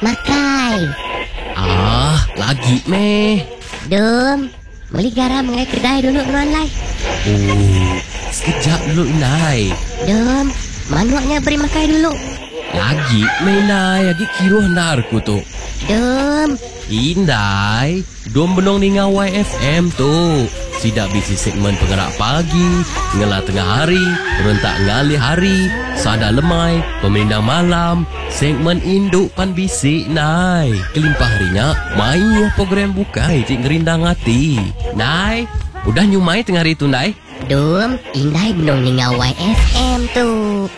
Makai. Lagi meh. Dum, beli garam ngai kedai dulu nuan lai. Oh, sekejap dulu Inai. Dum, manuaknya beri makai dulu. Lagi meh Inai, lagi kira narku tu. Dum, Indai, dom benong ni ngawai FM tu. Sidak bisi segmen penggerak pagi, ngelah tengah hari, rentak ngalih hari, sada lemai, pemerintah malam, segmen induk pan bisik Nai. Kelimpah harinya, main program bukai cik ngerindang hati. Nai, udah nyumai tengah hari tu Nai? Dum, indai benong ni ngawai FM tu.